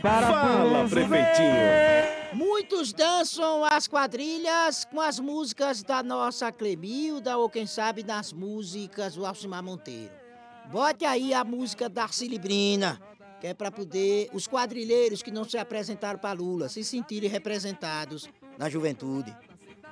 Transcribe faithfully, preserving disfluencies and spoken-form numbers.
Fala, prefeitinho. Muitos dançam as quadrilhas com as músicas da nossa Clemilda ou quem sabe nas músicas do Alcimar Monteiro. Bote aí a música da Cilibrina, que é para poder os quadrilheiros que não se apresentaram para Lula se sentirem representados na juventude.